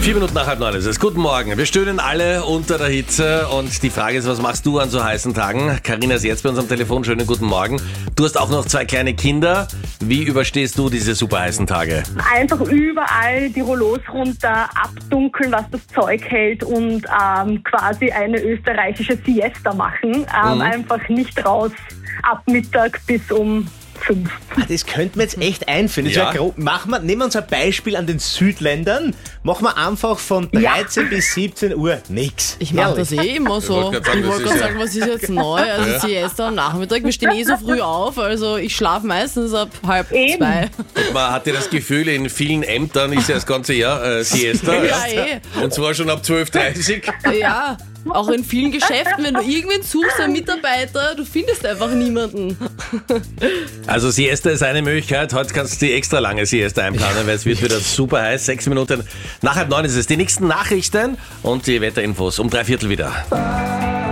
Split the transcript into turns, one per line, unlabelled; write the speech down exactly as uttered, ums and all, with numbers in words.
Vier Minuten nach halb neun ist es. Guten Morgen. Wir stöhnen alle unter der Hitze und die Frage ist, was machst du an so heißen Tagen? Carina ist jetzt bei uns am Telefon. Schönen guten Morgen. Du hast auch noch zwei kleine Kinder. Wie überstehst du diese super heißen Tage?
Einfach überall die Rollos runter, abdunkeln, was das Zeug hält und ähm, quasi eine österreichische Siesta machen. Ähm,
Mhm.
Einfach nicht raus ab Mittag bis um fünf.
Ah, das könnte man jetzt echt einführen. Das
Ja.
ist ja grob. Machen wir, nehmen wir uns ein Beispiel an den Südländern. Machen wir einfach von dreizehn bis siebzehn Uhr nichts.
Ich mache
Ehrlich.
das eh immer so.
wollte gerade sagen,
Ich
das
wollte
ist
gerade
ja-
sagen, was ist jetzt neu? Also Siesta am Nachmittag. Wir stehen eh so früh auf, also ich schlafe meistens ab halb
Eben.
zwei.
Man hat ja das Gefühl, in vielen Ämtern ist ja das ganze Jahr äh, Siesta.
Ja, eh.
Und zwar schon ab zwölf Uhr dreißig.
Ja, auch in vielen Geschäften, wenn du irgendwen suchst, einen Mitarbeiter, du findest einfach niemanden.
Also Siesta ist eine Möglichkeit. Heute kannst du die extra lange Siesta einplanen, weil es wird wieder super heiß. Sechs Minuten nach halb neun ist es. Die nächsten Nachrichten und die Wetterinfos um drei Viertel wieder.